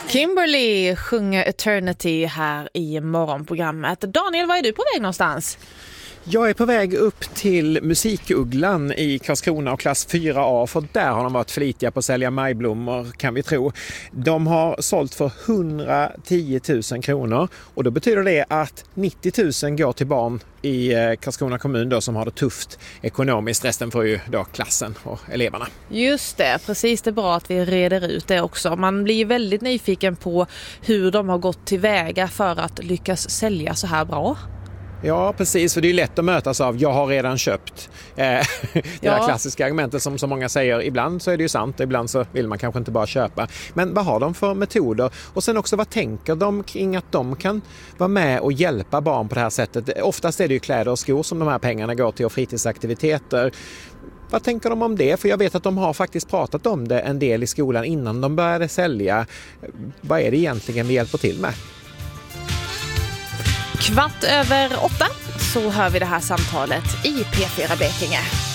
Kimberly sjunger Eternity här i morgonprogrammet. Daniel, var är du på väg någonstans? Jag är på väg upp till Musikugglan i Karlskrona och klass 4A, för där har de varit flitiga på att sälja majblommor, kan vi tro. De har sålt för 110 000 kronor och då betyder det att 90 000 går till barn i Karlskrona kommun då, som har det tufft ekonomiskt. Resten får ju då klassen och eleverna. Just det, precis, det är bra att vi reder ut det också. Man blir väldigt nyfiken på hur de har gått tillväga för att lyckas sälja så här bra. Ja, precis, för det är ju lätt att mötas av jag har redan köpt. Det här klassiska argumentet som så många säger. Ibland så är det ju sant, ibland så vill man kanske inte bara köpa. Men vad har de för metoder? Och sen också, vad tänker de kring att de kan vara med och hjälpa barn på det här sättet? Oftast är det ju kläder och skor som de här pengarna går till och fritidsaktiviteter. Vad tänker de om det? För jag vet att de har faktiskt pratat om det en del i skolan innan de började sälja. Vad är det egentligen vi hjälper till med? 7:15 så hör vi det här samtalet i P4 Blekinge.